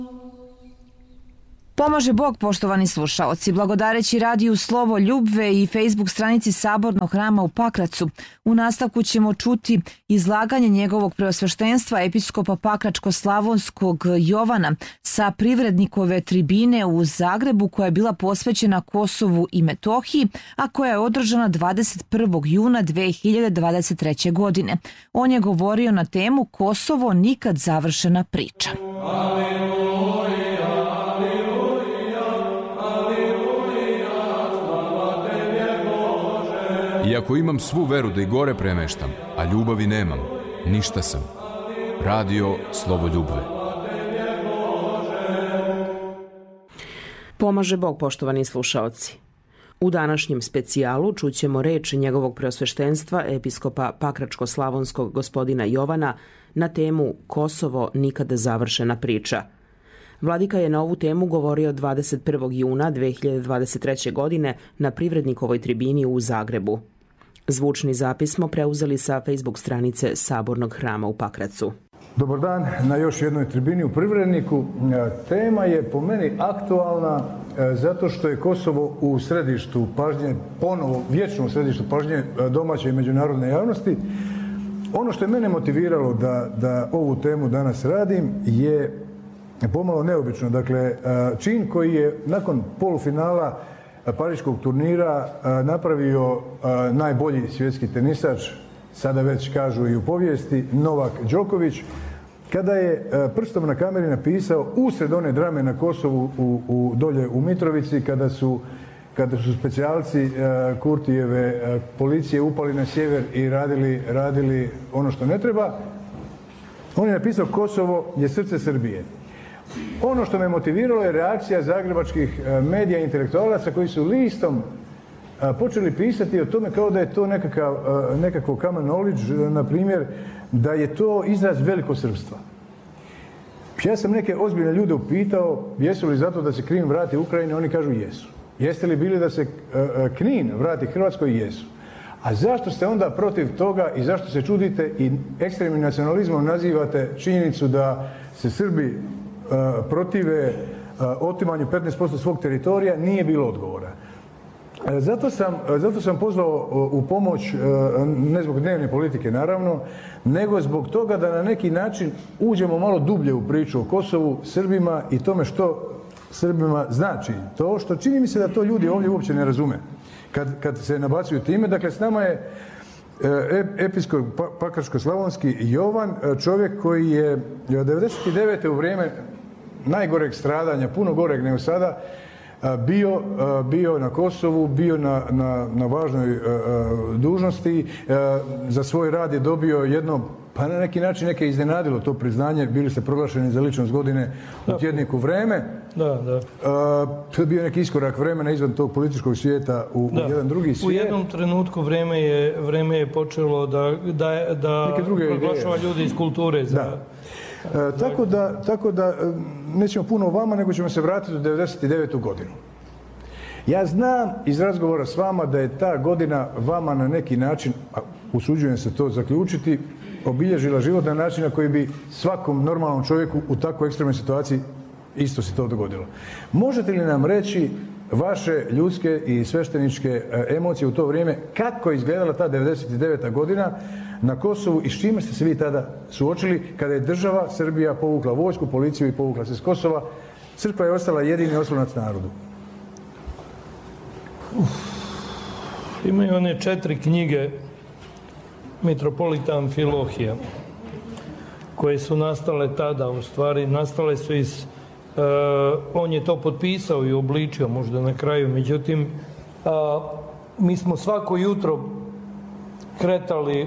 Pomaže Bog, poštovani slušaoci, blagodareći radiju Slovo Ljubve i Facebook stranici Sabornog hrama u Pakracu. U nastavku ćemo čuti izlaganje njegovog preosveštenstva episkopa Pakračko-slavonskog Jovana sa privrednikove tribine u Zagrebu koja je bila posvećena Kosovu i Metohiji, a koja je održana 21. juna 2023. godine. On je govorio na temu Kosovo nikad završena priča. Iako imam svu veru da i gore premeštam, a ljubavi nemam, ništa sam. Radio Slovo Ljubve. Pomaže Bog, poštovani slušaoci. U današnjem specijalu čućemo reč njegovog preosveštenstva episkopa Pakračko-slavonskog gospodina Jovana na temu Kosovo nikada završena priča. Vladika je na ovu temu govorio 21. juna 2023. godine na Privrednikovoj tribini u Zagrebu. Zvučni zapis smo preuzeli sa Facebook stranice Sabornog hrama u Pakracu. Dobar dan na još jednoj tribini u Privredniku. Tema je po meni aktualna zato što je Kosovo u središtu pažnje, ponovo vječno u središtu pažnje domaće i međunarodne javnosti. Ono što je mene motiviralo da ovu temu danas radim je pomalo neobično. Dakle, čin koji je nakon polufinala pariškog turnira napravio najbolji svjetski tenisač, sada već kažu i u povijesti, Novak Đoković, kada je prstom na kameri napisao usred one drame na Kosovu dolje u Mitrovici, kada su specijalci Kurtijeve policije upali na sjever i radili ono što ne treba, on je napisao Kosovo je srce Srbije. Ono što me motiviralo je reakcija zagrebačkih medija i intelektualaca koji su listom počeli pisati o tome kao da je to nekakvo common knowledge, na primjer, da je to izraz velikosrpstva. Ja sam neke ozbiljne ljude upitao jesu li zato da se Krim vrati Ukrajini, oni kažu jesu. Jeste li bili da se Knin vrati Hrvatskoj? Jesu. A zašto ste onda protiv toga i zašto se čudite i ekstremnim nacionalizmom nazivate činjenicu da se Srbi protive otimanju 15% svog teritorija? Nije bilo odgovora. Zato sam pozvao u pomoć, ne zbog dnevne politike naravno, nego zbog toga da na neki način uđemo malo dublje u priču o Kosovu, Srbima i tome što Srbima znači. To što čini mi se da to ljudi ovdje uopće ne razume kad se nabacuju time. Dakle, s nama je episkop Pakračko-slavonski Jovan, čovjek koji je 99. u vrijeme najgoreg stradanja, puno goreg nego sada, bio na Kosovu, bio na važnoj dužnosti. Za svoj rad je dobio jedno, pa na neki način neke iznenadilo to priznanje. Bili ste proglašeni za ličnost godine u tjedniku Vreme. To je bio neki iskorak vremena izvan tog političkog svijeta u jedan drugi svijet. U jednom trenutku vreme je počelo da proglašava ljudi iz kulture za... Tako da nećemo puno o vama, nego ćemo se vratiti u 99. godinu. Ja znam iz razgovora s vama da je ta godina vama na neki način, usuđujem se to zaključiti, obilježila život na način na koji bi svakom normalnom čovjeku u takvoj ekstremnoj situaciji isto se to dogodilo. Možete li nam reći vaše ljudske i svešteničke emocije u to vrijeme, kako je izgledala ta 99. godina na Kosovu i s čime ste se vi tada suočili kada je država Srbija povukla vojsku, policiju i povukla se s Kosova? Crkva je ostala jedini oslonac narodu. Imaju one 4 knjige Mitropolita Amfilohija koje su nastale tada, u stvari nastale su on je to potpisao i obličio možda na kraju, međutim mi smo svako jutro kretali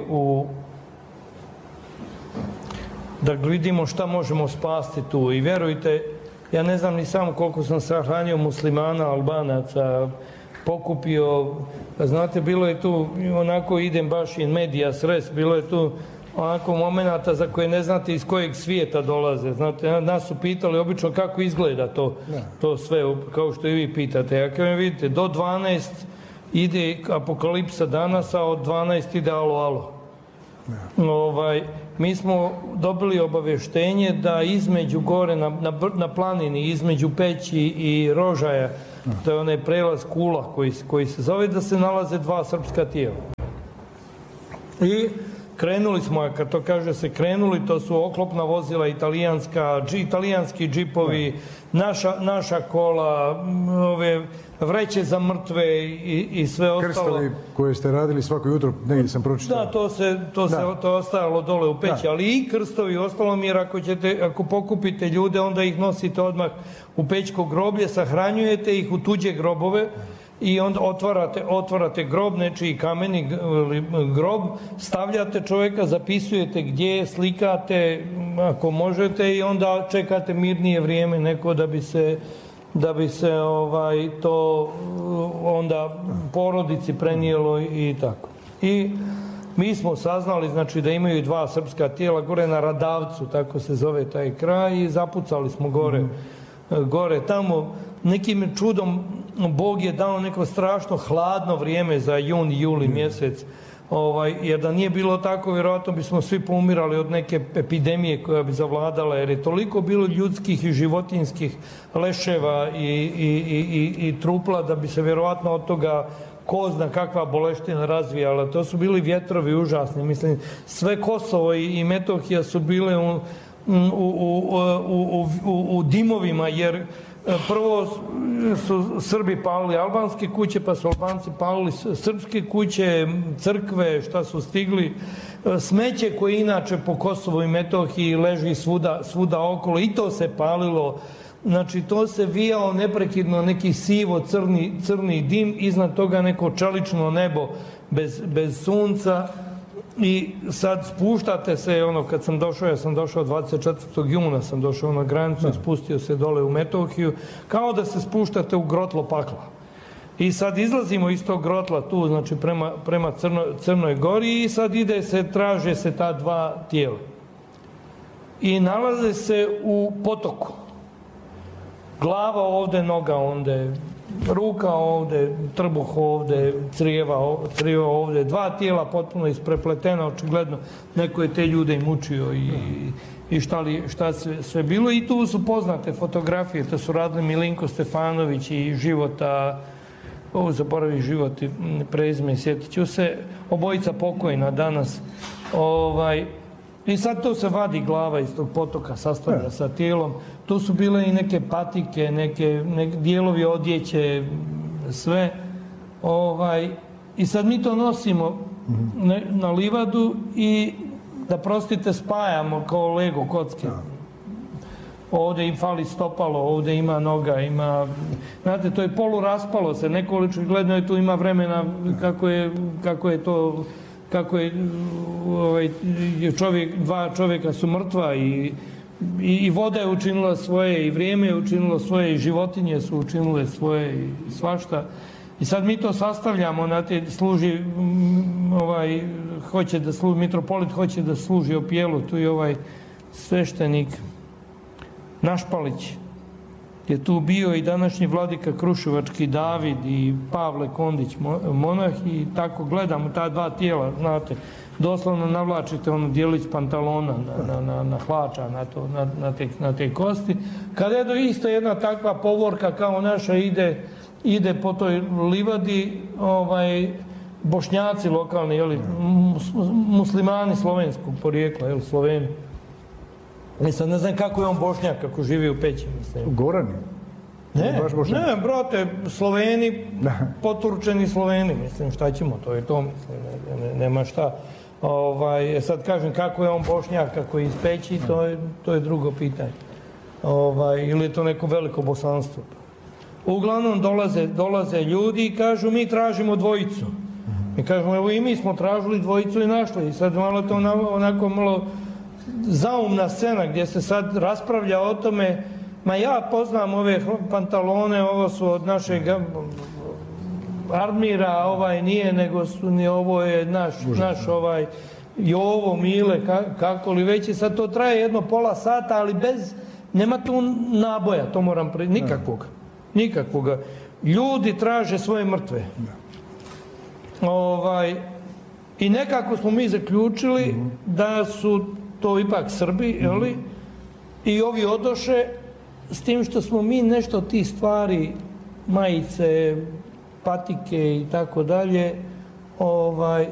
da vidimo šta možemo spasti tu i vjerujte, ja ne znam ni samo koliko sam sahranio muslimana, Albanaca, pokupio, znate, bilo je tu onako idem baš in medias res, bilo je tu onako momenata za koje ne znate iz kojeg svijeta dolaze. Znate, nas su pitali obično kako izgleda to sve, kao što i vi pitate. A kao vidite, do 12 ide apokalipsa danas, a od 12 ide alo. mi smo dobili obavještenje da između gore na planini, između Peći i Rožaja, to je onaj prelaz Kula koji se zove, da se nalaze 2 srpska tijela. I krenuli smo, kad to kaže se krenuli, to su oklopna vozila italijanski džipovi, naša kola, ove vreće za mrtve i sve ostalo. Krstovi koje ste radili svako jutro, negdje sam pročitao. Da, to je ostajalo dole u Peći, ali i krstovi ostalo, jer ako pokupite ljude, onda ih nosite odmah u pećko groblje, sahranjujete ih u tuđe grobove i onda otvarate grob, nečiji kameni grob, stavljate čovjeka, zapisujete gdje, slikate ako možete i onda čekate mirnije vrijeme neko da bi se to onda porodici prenijelo i tako. I mi smo saznali, znači, da imaju 2 srpska tijela gore na Radavcu, tako se zove taj kraj, i zapucali smo gore tamo. Nekim čudom Bog je dao neko strašno hladno vrijeme za jun i juli mjesec, jer da nije bilo tako, vjerojatno bismo svi poumirali od neke epidemije koja bi zavladala, jer je toliko bilo ljudskih i životinskih leševa i trupla da bi se vjerojatno od toga ko zna kakva boleština razvijala. To su bili vjetrovi užasni. Mislim, sve Kosovo i Metohija su bile u dimovima, jer prvo su Srbi palili albanske kuće, pa su Albanci palili srpske kuće, crkve, šta su stigli, smeće koje inače po Kosovu i Metohiji leži svuda okolo, i to se palilo. Znači, to se vijao neprekidno, neki sivo-crni dim, iznad toga neko čelično nebo bez sunca. I sad spuštate se, kad sam došao, ja sam došao 24. juna, sam došao na granicu i spustio se dole u Metohiju, kao da se spuštate u grotlo pakla. I sad izlazimo iz tog grotla tu, znači prema Crnoj Gori, i sad traže se ta 2 tijela. I nalaze se u potoku. Glava ovde, noga ovde, ruka ovde, trbuh ovde, crijeva ovde, 2 tijela potpuno isprepletena, očigledno neko je te ljude i mučio i šta sve bilo. I tu su poznate fotografije, to su radili Milinko Stefanović i Života, zaboravi Život i prezime, sjetit ću se, obojica pokojna danas. I sad to se vadi glava iz tog potoka, sastavlja sa tijelom. Tu su bile i neke patike, neke dijelovi odjeće, sve. I sad mi to nosimo na livadu i, da prostite, spajamo kao Lego kocke. Ovdje im fali stopalo, ovdje ima noga, ima... Znate, to je poluraspalo se, nekoliko gledno je tu ima vremena kako je to... Kako je 2 čovjeka su mrtva i voda je učinila svoje, i vrijeme je učinilo svoje, i životinje su učinile svoje, i svašta. I sad mi to sastavljamo, služi, mitropolit hoće da služi opijelu, tu je sveštenik Našpalić je tu bio, i današnji vladika Kruševački David i Pavle Kondić monah, i tako gledamo ta 2 tijela, znate, doslovno navlačite dijelić pantalona na hlača, na te kosti. Kada je isto jedna takva povorka kao naša ide po toj livadi, Bošnjaci lokalni, muslimani slovenskog porijekla, Sloveni. Sad ne znam kako je on Bošnjak, kako živi u Peći. Gorani? Ne, brate, Sloveni, poturčeni Sloveni, mislim, šta ćemo, to je to, mislim, nema šta. Sad kažem, kako je on Bošnjak, kako je iz Peći, to je drugo pitanje. Ili je to neko veliko bosanstvo. Uglavnom dolaze ljudi i kažu, mi tražimo dvojicu. Mi kažemo, evo i mi smo tražili dvojicu i našli. I sad malo to onako malo zaumna scena gdje se sad raspravlja o tome, ma ja poznam ove pantalone, ovo su od našeg Armira, nije, nego su ni ovo je naš Jovo, Mile, kako li već, i sad to traje jedno pola sata, ali nema tu naboja, to moram nikakvoga. Ljudi traže svoje mrtve. I nekako smo mi zaključili da su to ipak Srbi, jeli? I ovi odoše, s tim što smo mi nešto od tih stvari, majice, patike i tako dalje,